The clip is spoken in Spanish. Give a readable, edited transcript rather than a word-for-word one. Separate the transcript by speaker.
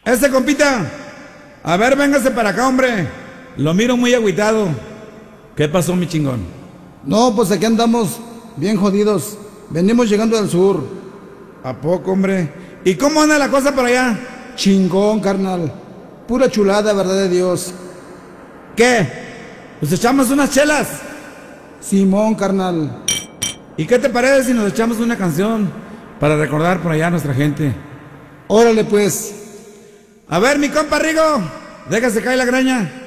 Speaker 1: Compita, a ver, véngase para acá, hombre. Lo miro muy agüitado. ¿Qué pasó, mi chingón?
Speaker 2: No, pues aquí andamos bien jodidos. Venimos llegando del sur.
Speaker 1: ¿A poco, hombre? ¿Y cómo anda la cosa por allá?
Speaker 2: Chingón, carnal. Pura chulada, verdad de Dios.
Speaker 1: ¿Qué? ¿Pues echamos unas chelas?
Speaker 2: Simón, carnal.
Speaker 1: ¿Y qué te parece si nos echamos una canción para recordar por allá a nuestra gente?
Speaker 2: Órale, pues.
Speaker 1: A ver, mi compa Rigo, déjase caer la graña.